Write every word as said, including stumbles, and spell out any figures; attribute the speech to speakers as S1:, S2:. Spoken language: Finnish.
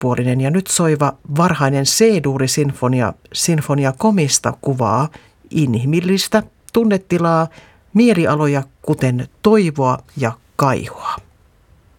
S1: monipuolinen ja nyt soiva varhainen C-duurisinfonia Sinfonia Comista kuvaa inhimillistä tunnetilaa, mielialoja kuten toivoa ja kaihoa.